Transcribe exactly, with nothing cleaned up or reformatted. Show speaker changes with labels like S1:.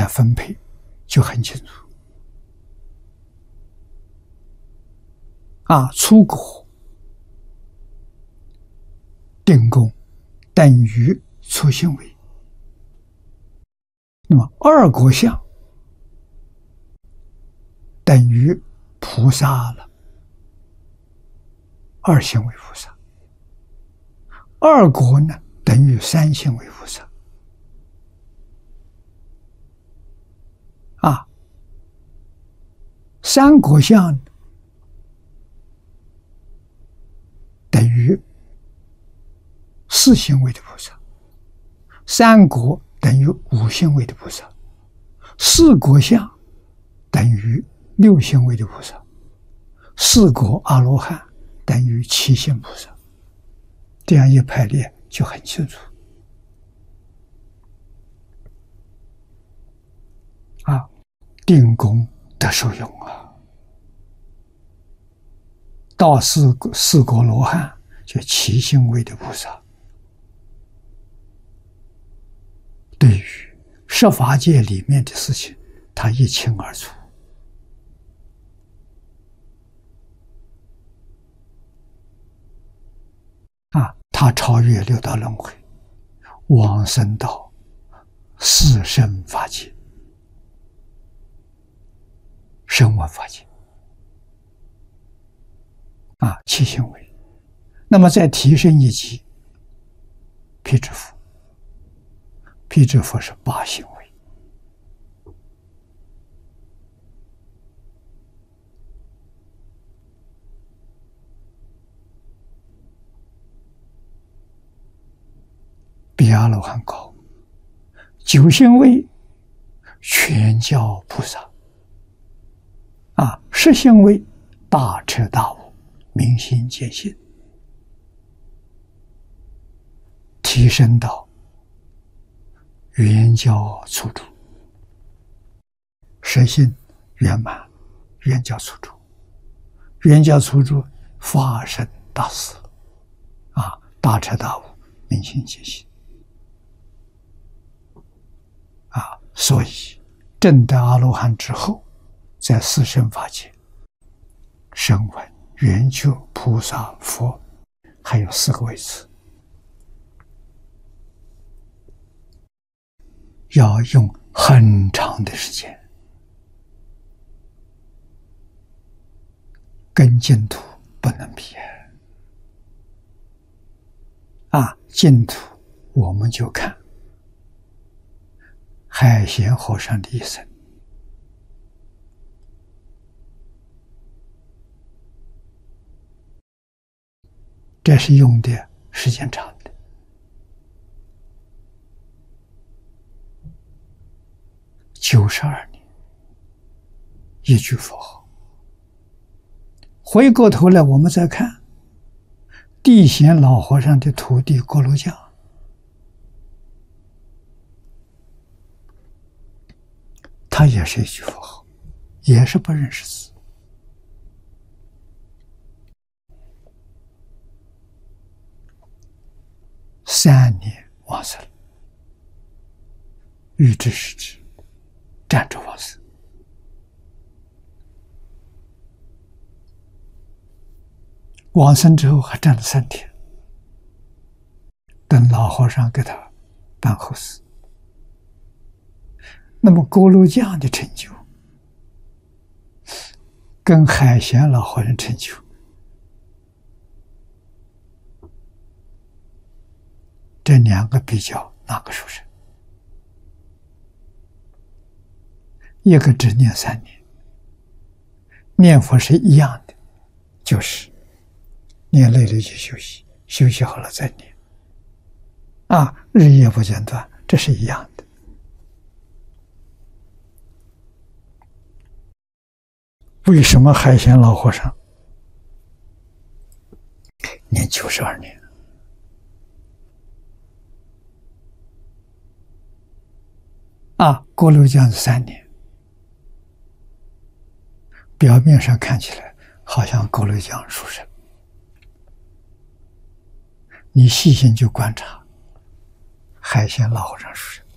S1: 分配就很清楚。啊，初果定功等于初行为，那么二果相等于菩萨了，二行为菩萨。二果呢等于三行为菩萨。啊，三果相等于四行为的菩萨，三果等于五行为的菩萨，四果相等于六行为的菩萨，四果阿罗汉等于七行菩萨。这样一排列就很清楚。啊，定功得受用啊！到四四果罗汉就七行为的菩萨，对于十法界里面的事情，他一清二楚。啊，他超越六道轮回，往生到四圣法界、声闻法界。啊，七行为。那么再提升一级，辟支佛，辟支佛是八行为。比阿罗汉高。九行为全教菩萨。啊，十行为大彻大悟，明心见性，提升到圆教初住，实性圆满，圆教初住，圆教初住发生大事，啊，大彻大悟，明心见性。啊，所以证得阿罗汉之后，在四圣法界，声闻、缘觉、菩萨、佛，还有四个位次，要用很长的时间，跟净土不能比。啊，净土我们就看海贤和尚的一生。这是用的时间长的，九十二年，一句佛号。回过头来，我们再看地贤老和尚的徒弟锅炉匠，他也是一句佛号，也是不认识字。三年往生，欲知时至，站着往生。往生之后还站了三天，等老和尚给他办后事。那么锅炉匠的成就，跟海贤老和尚成就，这两个比较，哪个殊胜？一个只念三年，念佛是一样的，就是念累了就休息，休息好了再念，啊，日夜不间断，这是一样的。为什么海贤老和尚念九十二年？啊，锅炉匠三年，表面上看起来好像锅炉匠殊胜，你细心去观察，海贤老和尚殊胜。